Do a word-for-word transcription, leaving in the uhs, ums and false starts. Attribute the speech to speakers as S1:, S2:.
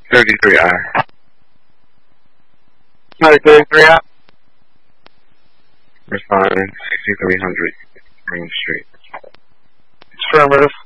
S1: thirty-three I.
S2: Hi, thirty-three I.
S1: Respond, sixty-three hundred Main Street.
S2: Affirmative.